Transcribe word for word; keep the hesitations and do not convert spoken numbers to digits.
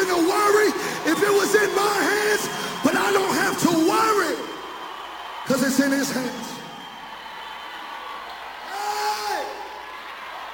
to worry if it was in my hands, but I don't have to worry because it's in his hands.